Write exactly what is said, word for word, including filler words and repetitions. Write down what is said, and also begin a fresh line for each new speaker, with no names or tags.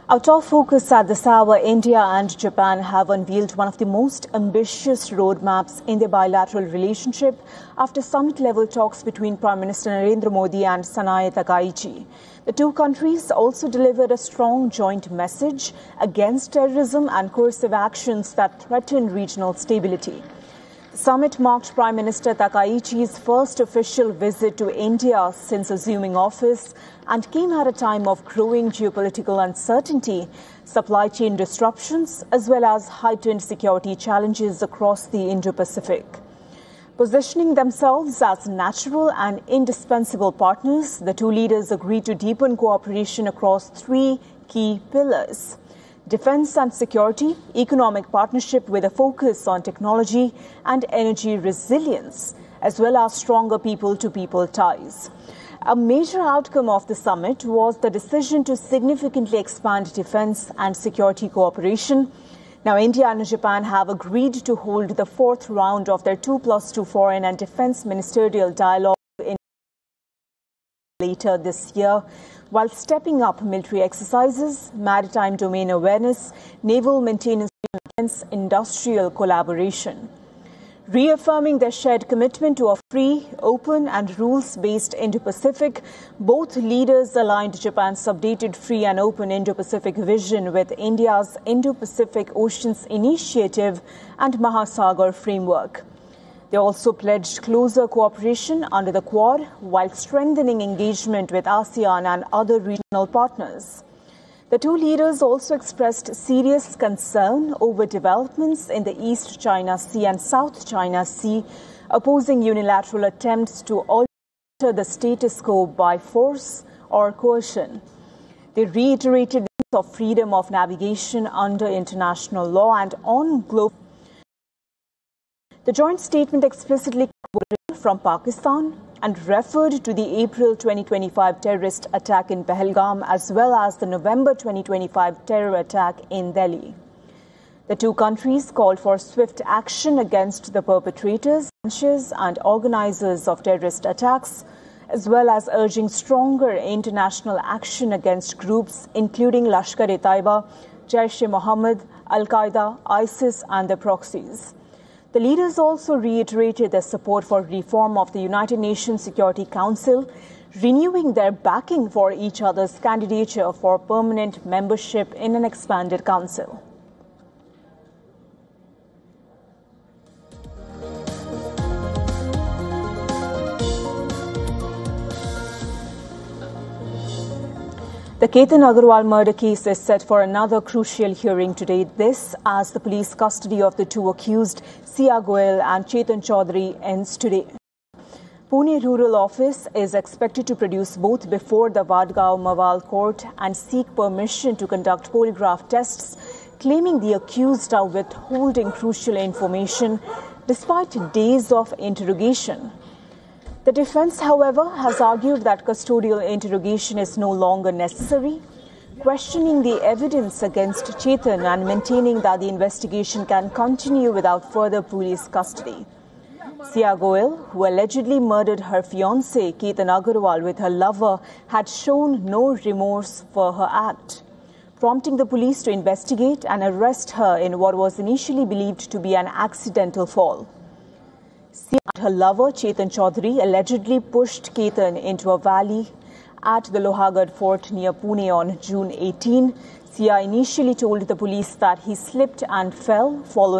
Out of focus at this hour, India and Japan have unveiled one of the most ambitious roadmaps in their bilateral relationship after summit-level talks between Prime Minister Narendra Modi and Sanae Takaichi. The two countries also delivered a strong joint message against terrorism and coercive actions that threaten regional stability. The summit marked Prime Minister Takaichi's first official visit to India since assuming office and came at a time of growing geopolitical uncertainty, supply chain disruptions, as well as heightened security challenges across the Indo-Pacific. Positioning themselves as natural and indispensable partners, the two leaders agreed to deepen cooperation across three key pillars: defense and security, economic partnership with a focus on technology and energy resilience, as well as stronger people-to-people ties. A major outcome of the summit was the decision to significantly expand defense and security cooperation. Now, India and Japan have agreed to hold the fourth round of their two plus two foreign and defense ministerial dialogue in later this year, while stepping up military exercises, maritime domain awareness, naval maintenance, and industrial collaboration. Reaffirming their shared commitment to a free, open and rules-based Indo-Pacific, both leaders aligned Japan's updated free and open Indo-Pacific vision with India's Indo-Pacific Oceans Initiative and Mahasagar framework. They also pledged closer cooperation under the Quad while strengthening engagement with ASEAN and other regional partners. The two leaders also expressed serious concern over developments in the East China Sea and South China Sea, opposing unilateral attempts to alter the status quo by force or coercion. They reiterated the use of freedom of navigation under international law and on global. The joint statement explicitly quoted from Pakistan and referred to the April twenty twenty-five terrorist attack in Pahalgam as well as the November twenty twenty-five terror attack in Delhi. The two countries called for swift action against the perpetrators and organizers of terrorist attacks, as well as urging stronger international action against groups including Lashkar-e-Taiba, Jaish-e-Mohammed, Al-Qaeda, ISIS and their proxies. The leaders also reiterated their support for reform of the United Nations Security Council, renewing their backing for each other's candidature for permanent membership in an expanded council. The Ketan Agarwal murder case is set for another crucial hearing today. This as the police custody of the two accused, Sia Goel and Chetan Chaudhary, ends today. Pune Rural Office is expected to produce both before the Vadgaon Mawal Court and seek permission to conduct polygraph tests, claiming the accused are withholding crucial information despite days of interrogation. The defense, however, has argued that custodial interrogation is no longer necessary, questioning the evidence against Chetan and maintaining that the investigation can continue without further police custody. Sia Goel, who allegedly murdered her fiancé Ketan Agarwal with her lover, had shown no remorse for her act, prompting the police to investigate and arrest her in what was initially believed to be an accidental fall. Sia and her lover, Chetan Chaudhary, allegedly pushed Ketan into a valley at the Lohagarh Fort near Pune on June eighteenth. Sia initially told the police that he slipped and fell following